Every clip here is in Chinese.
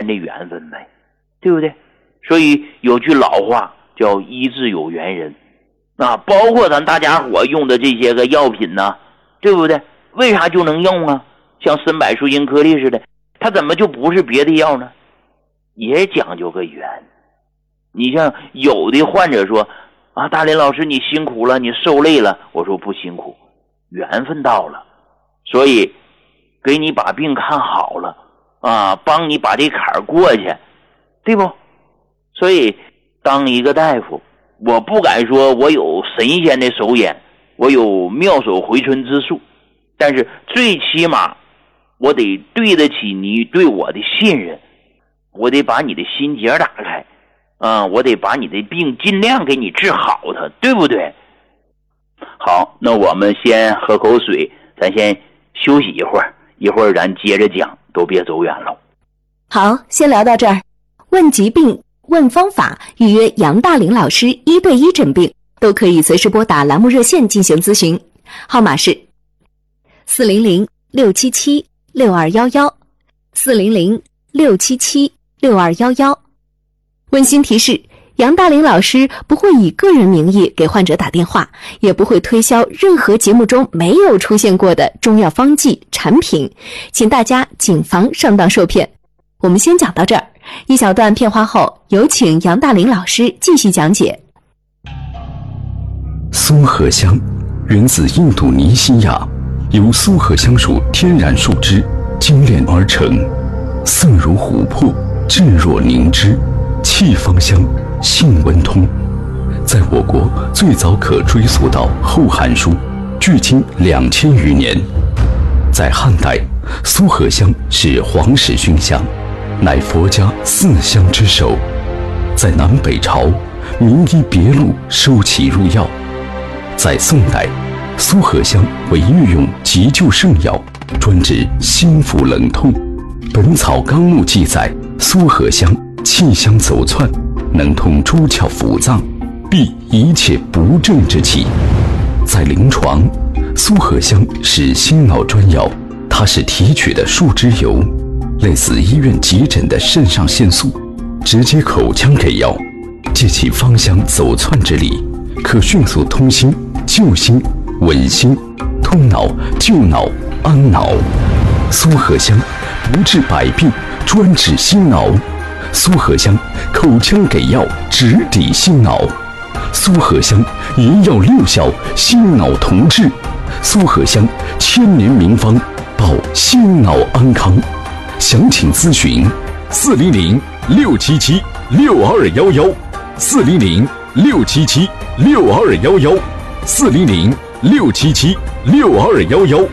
的缘分呗，对不对？所以有句老话叫医治有缘人啊，包括咱大家伙用的这些个药品呢，对不对？为啥就能用啊？像参柏树因颗粒似的，它怎么就不是别的药呢？也讲究个缘。你像有的患者说啊，大林老师你辛苦了，你受累了，我说不辛苦，缘分到了，所以给你把病看好了啊，帮你把这坎儿过去，对不？所以当一个大夫，我不敢说我有神仙的手眼，我有妙手回春之术，但是最起码我得对得起你对我的信任，我得把你的心结打开啊，我得把你的病尽量给你治好它，对不对？好，那我们先喝口水，咱先休息一会儿，一会儿咱接着讲，都别走远了。 好，先聊到这儿。问疾病、问方法，预约杨大林老师1对1诊病，都可以随时拨打栏目热线进行咨询，号码是400-677-6211，400-677-6211。温馨提示，杨大林老师不会以个人名义给患者打电话，也不会推销任何节目中没有出现过的中药方剂产品，请大家谨防上当受骗。我们先讲到这儿，一小段片花后，有请杨大林老师继续讲解。 苏合香源自印度尼西亚，由苏合香属天然树枝精炼而成，色如琥珀，质若凝脂，气芳香，性温通。在我国最早可追溯到《后汉书》，距今2000余年。在汉代，苏合香是皇室熏香，乃佛家4香之首。在南北朝，名医别录收其入药。在宋代，苏合香为御用急救圣药，专治心腹冷痛。《本草纲目》记载，苏合香气香走窜，能通诸窍腑脏，避一切不正之气。在临床，苏合香是心脑专药，它是提取的树脂油，类似医院急诊的肾上腺素，直接口腔给药，借其芳香走窜之力，可迅速通心、救心、稳心、通脑、救脑、安脑。苏合香不治百病，专治心脑。苏合香口腔给药，直抵心脑。苏合香一药6效，心脑同治。苏合香1000年名方，保心脑安康。详情咨询400-677-6211，400-677-6211，400-677-6211。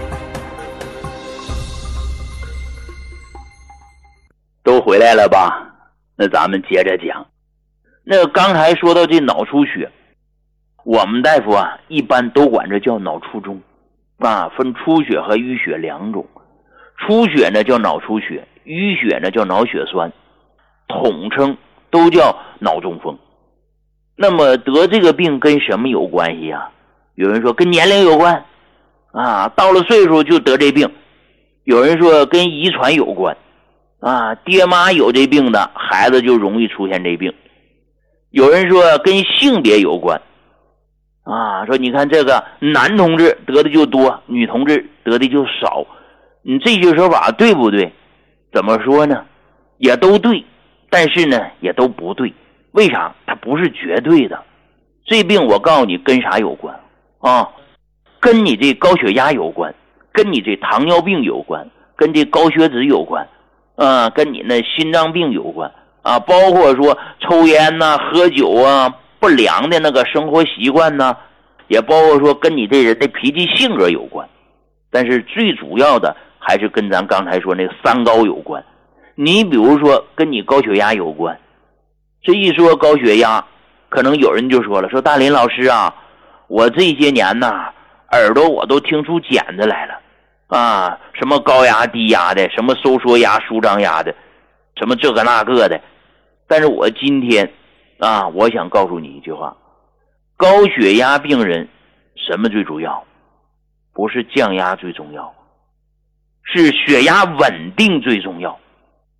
都回来了吧？那咱们接着讲。那刚才说到这脑出血，我们大夫啊一般都管这叫脑卒中啊，分出血和淤血2种。出血呢叫脑出血，淤血呢叫脑血栓，统称都叫脑中风。那么得这个病跟什么有关系啊？有人说跟年龄有关啊，到了岁数就得这病。有人说跟遗传有关啊，爹妈有这病的孩子就容易出现这病。有人说跟性别有关啊，说你看这个男同志得的就多，女同志得的就少。你这些说法对不对？怎么说呢？也都对，但是呢也都不对。为啥？它不是绝对的。这病我告诉你跟啥有关啊？跟你这高血压有关，跟你这糖尿病有关，跟这高血脂有关啊，跟你那心脏病有关啊，包括说抽烟呐、喝酒啊、不良的那个生活习惯呐，也包括说跟你这人的脾气性格有关。但是最主要的还是跟咱刚才说那个3高有关。你比如说跟你高血压有关，这一说高血压，可能有人就说了，说大林老师啊，我这些年呐，耳朵我都听出茧子来了啊，什么高压低压的，什么收缩压舒张压的，什么这个那个的。但是我今天啊，我想告诉你一句话，高血压病人什么最主要？不是降压最重要，是血压稳定最重要。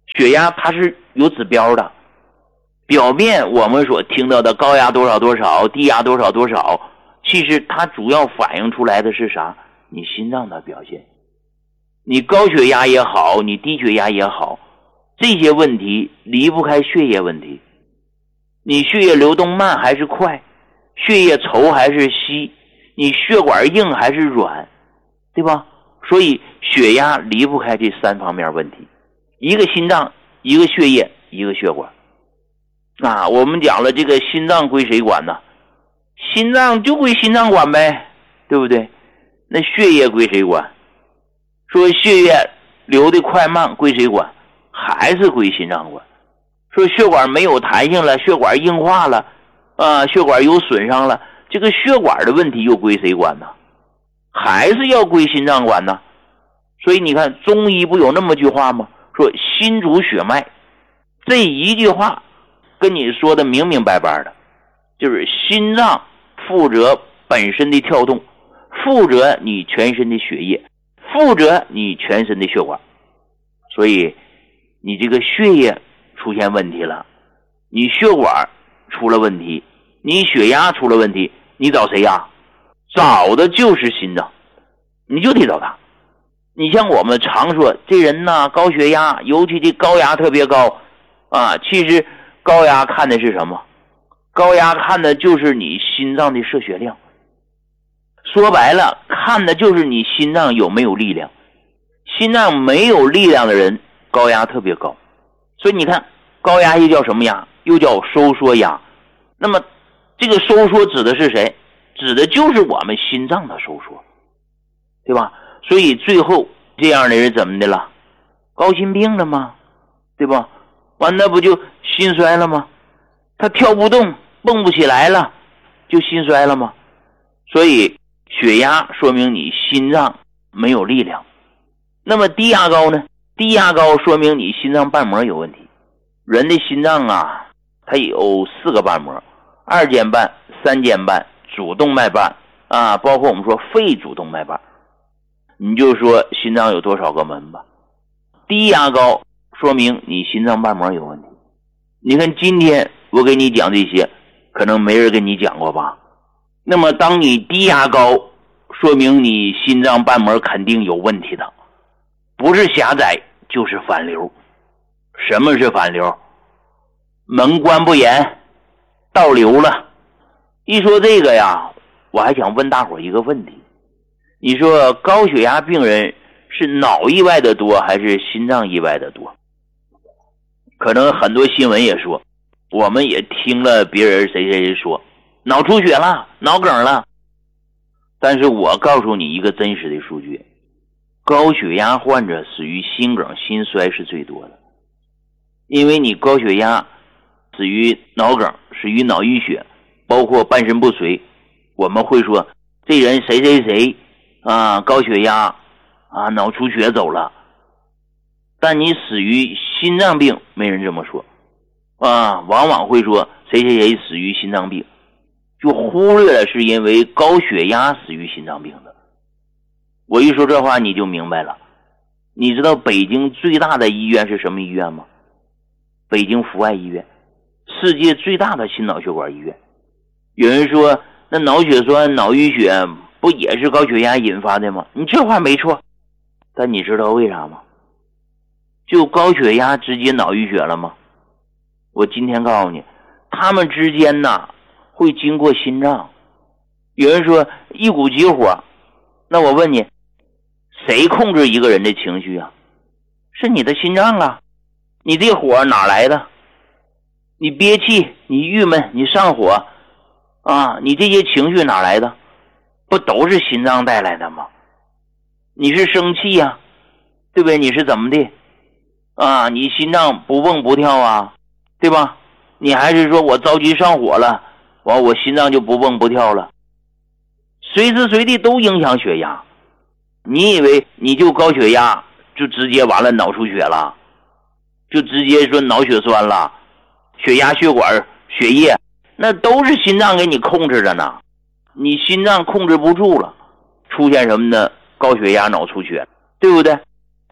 血压它是有指标的，表面我们所听到的高压多少多少，低压多少多少，其实它主要反映出来的是啥？你心脏的表现。你高血压也好，你低血压也好，这些问题离不开血液问题。你血液流动慢还是快，血液稠还是稀，你血管硬还是软，对吧？所以血压离不开这3方面问题，一个心脏，一个血液，一个血管。我们讲了，这个心脏归谁管呢？心脏就归心脏管呗，对不对？那血液归谁管？说血液流的快慢归谁管？还是归心脏管。说血管没有弹性了，血管硬化了，血管有损伤了，这个血管的问题又归谁管呢？还是要归心脏管呢？所以你看中医不有那么句话吗？说心主血脉，这一句话跟你说的明明白白的，就是心脏负责本身的跳动，负责你全身的血液，负责你全身的血管。所以你这个血液出现问题了，你血管出了问题，你血压出了问题，你找谁呀？找的就是心脏，你就得找他。你像我们常说这人呢高血压，尤其这高压特别高其实高压看的是什么？高压看的就是你心脏的射血量，说白了看的就是你心脏有没有力量。心脏没有力量的人高压特别高，所以你看高压又叫什么压？又叫收缩压。那么这个收缩指的是谁？指的就是我们心脏的收缩，对吧？所以最后这样的人怎么的了？高心病了吗？对吧？完那不就心衰了吗？他跳不动，蹦不起来了，就心衰了吗？所以血压说明你心脏没有力量。那么低压高呢？低压高说明你心脏瓣膜有问题。人的心脏它有4个瓣膜，2间瓣、3间瓣、主动脉瓣包括我们说肺主动脉瓣。你就说心脏有多少个门吧。低压高说明你心脏瓣膜有问题。你看今天我给你讲这些，可能没人跟你讲过吧。那么当你低压高，说明你心脏瓣膜肯定有问题的，不是狭窄就是反流。什么是反流？门关不严，倒流了。一说这个呀，我还想问大伙一个问题，你说高血压病人是脑意外的多还是心脏意外的多？可能很多新闻也说，我们也听了别人谁谁说脑出血了，脑梗了。但是我告诉你一个真实的数据，高血压患者死于心梗心衰是最多的。因为你高血压死于脑梗，死于脑淤血，包括半身不遂，我们会说这人谁谁谁高血压脑出血走了。但你死于心脏病没人这么说往往会说谁谁谁死于心脏病，就忽略了是因为高血压死于心脏病的。我一说这话你就明白了。你知道北京最大的医院是什么医院吗？北京阜外医院，世界最大的心脑血管医院。有人说那脑血栓、脑淤血不也是高血压引发的吗？你这话没错，但你知道为啥吗？就高血压直接脑淤血了吗？我今天告诉你，他们之间会经过心脏。有人说一股急火，那我问你，谁控制一个人的情绪啊？是你的心脏啊。你这火哪来的？你憋气，你郁闷，你上火你这些情绪哪来的？不都是心脏带来的吗？你是生气呀对不对？你是怎么的你心脏不蹦不跳对吧？你还是说我着急上火了，我心脏就不蹦不跳了？随时随地都影响血压。你以为你就高血压就直接完了脑出血了，就直接说脑血栓了，血压、血管、血液那都是心脏给你控制着呢。你心脏控制不住了，出现什么呢？高血压、脑出血，对不对？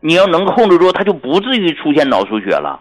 你要能控制住，他就不至于出现脑出血了。